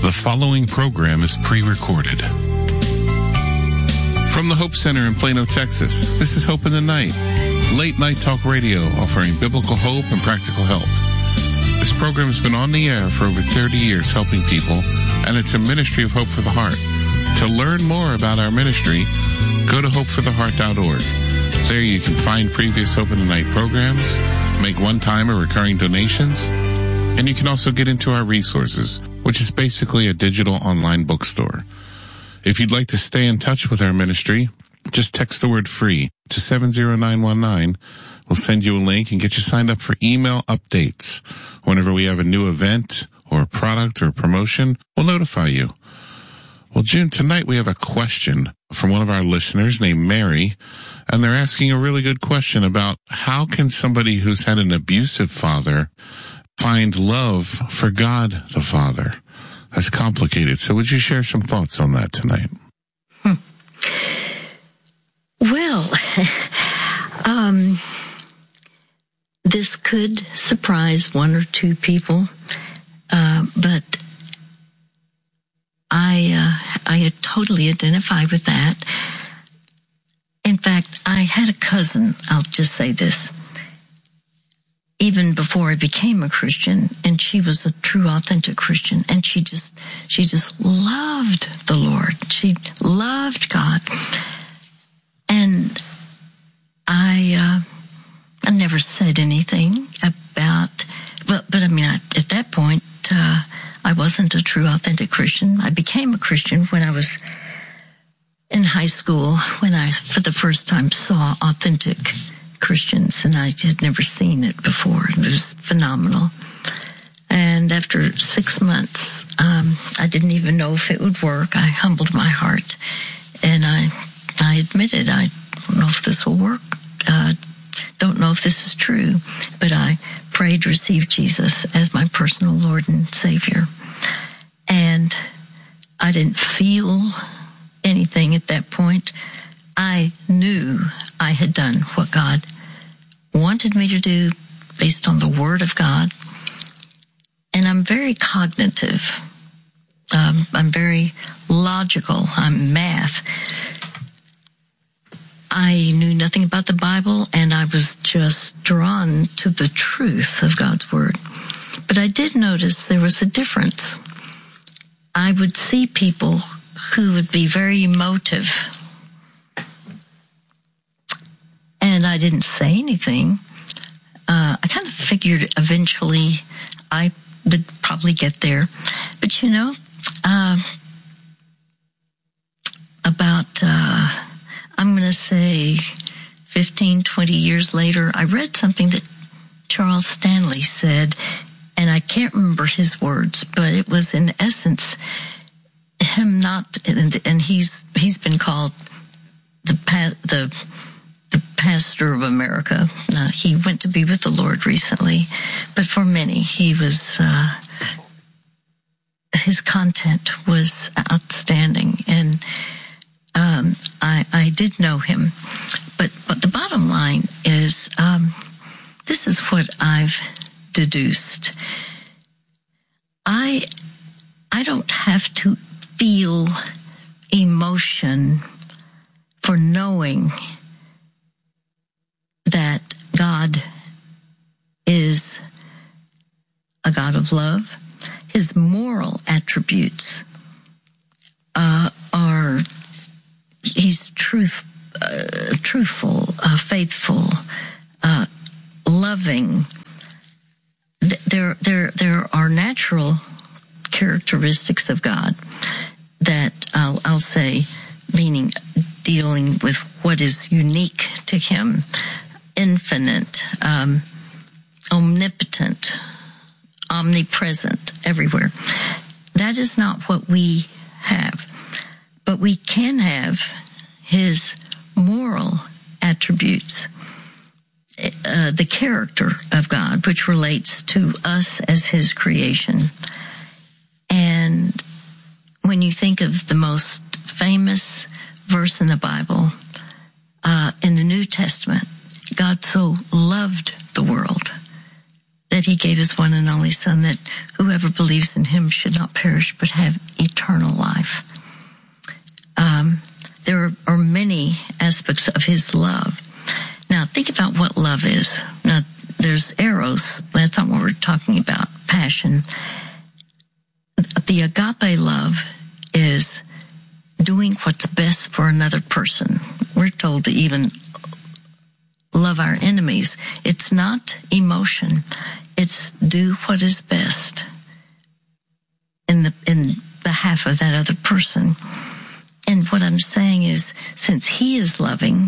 The following program is pre-recorded. From the Hope Center in Plano, Texas, this is Hope in the Night, late night talk radio offering biblical hope and practical help. This program has been on the air for over 30 years helping people, and it's a ministry of Hope for the Heart. To learn more about our ministry, go to hopefortheheart.org. There you can find previous Hope in the Night programs, make one-time or recurring donations, and you can also get into our resources, which is basically a digital online bookstore. If you'd like to stay in touch with our ministry, just text the word FREE to 70919. We'll send you a link and get you signed up for email updates. Whenever we have a new event or a product or a promotion, we'll notify you. Well, June, tonight we have a question from one of our listeners named Mary, and they're asking a really good question about how can somebody who's had an abusive father find love for God the Father? That's complicated. So would you share some thoughts on that tonight? Well, this could surprise one or two people, but I totally identify with that. In fact, I had a cousin, I'll just say this, even before I became a Christian, and she was a true, authentic Christian, and she just loved the Lord. She loved God. And I never said anything about, but I mean, at that point, I wasn't a true, authentic Christian. I became a Christian when I was in high school, when I, for the first time, saw authentic Christians, and I had never seen it before. It was phenomenal. And after 6 months, I didn't even know if it would work. I humbled my heart, and I admitted, I don't know if this will work. Don't know if this is true, but I prayed to receive Jesus as my personal Lord and Savior. And I didn't feel anything at that point. I knew I had done what God wanted me to do based on the Word of God. And I'm very cognitive. I'm very logical. I'm math. I knew nothing about the Bible, and I was just drawn to the truth of God's Word. But I did notice there was a difference. I would see people who would be very emotive, and I didn't say anything. I kind of figured eventually I would probably get there. But you know, I'm going to say 15, 20 years later, I read something that Charles Stanley said, and I can't remember his words, but it was in essence him not, and he's been called the pastor of America. He went to be with the Lord recently, but for many, he was, his content was outstanding, and I did know him, but the bottom line is, this is what I've deduced. I don't have to feel emotion for knowing that God is a God of love. His moral attributes are, he's truthful, faithful, loving. There are natural characteristics of God that I'll say, meaning dealing with what is unique to him, infinite, omnipotent, omnipresent, everywhere. That is not what we have, but we can have his moral attributes, the character of God, which relates to us as his creation. And when you think of the most famous verse in the Bible, in the New Testament, God so loved the world that he gave his one and only Son, that whoever believes in him should not perish but have eternal life. There are many aspects of his love. Now, think about what love is. Now, there's eros. That's not what we're talking about. Passion. The agape love is doing what's best for another person. We're told to even love our enemies. It's not emotion. It's do what is best in behalf of that other person. And what I'm saying is, since he is loving,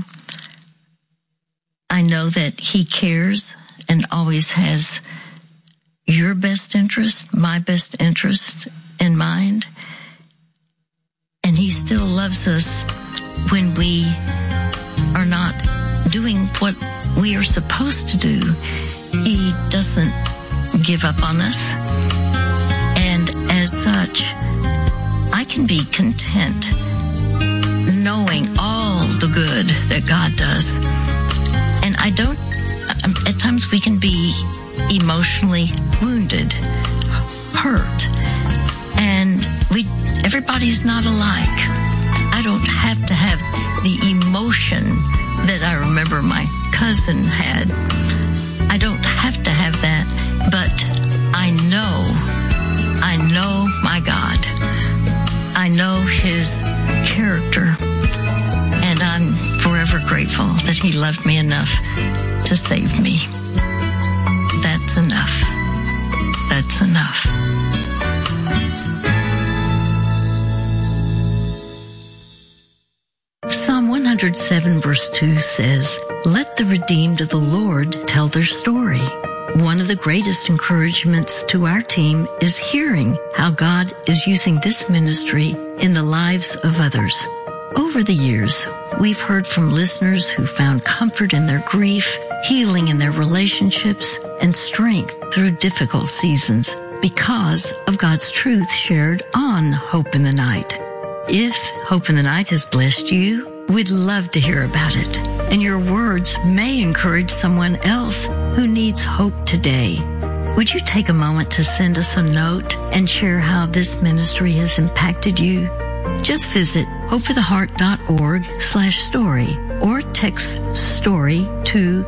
I know that he cares and always has your best interest, my best interest in mind. And he still loves us when we are not doing what we are supposed to do. He doesn't give up on us. And as such, I can be content knowing all the good that God does. And at times we can be emotionally wounded, hurt, and everybody's not alike. I don't have to have the emotion that I remember my cousin had. I don't have to have that, but I know my God. I know his character, and I'm forever grateful that he loved me enough to save me. That's enough. That's enough. Psalm 107 verse 2 says, "Let the redeemed of the Lord tell their story." One of the greatest encouragements to our team is hearing how God is using this ministry in the lives of others. Over the years, we've heard from listeners who found comfort in their grief, healing in their relationships, and strength through difficult seasons because of God's truth shared on Hope in the Night. If Hope in the Night has blessed you, we'd love to hear about it. And your words may encourage someone else who needs hope today. Would you take a moment to send us a note and share how this ministry has impacted you? Just visit hopefortheheart.org/story or text STORY to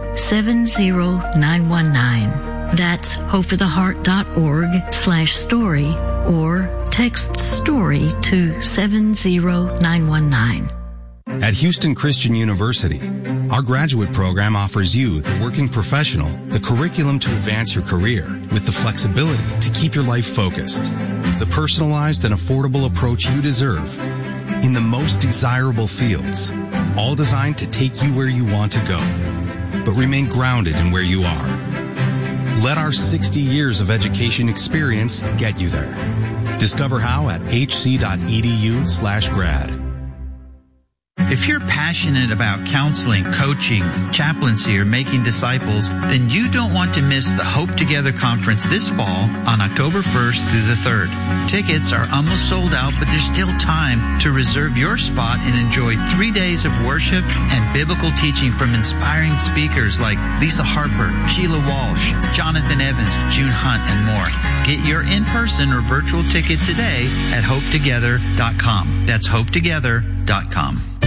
70919. That's hopefortheheart.org/story or text STORY to 70919. At Houston Christian University, our graduate program offers you, the working professional, the curriculum to advance your career with the flexibility to keep your life focused, the personalized and affordable approach you deserve in the most desirable fields, all designed to take you where you want to go, but remain grounded in where you are. Let our 60 years of education experience get you there. Discover how at hc.edu/grad. If you're passionate about counseling, coaching, chaplaincy, or making disciples, then you don't want to miss the Hope Together Conference this fall on October 1st through the 3rd. Tickets are almost sold out, but there's still time to reserve your spot and enjoy 3 days of worship and biblical teaching from inspiring speakers like Lisa Harper, Sheila Walsh, Jonathan Evans, June Hunt, and more. Get your in-person or virtual ticket today at hopetogether.com. That's hopetogether.com.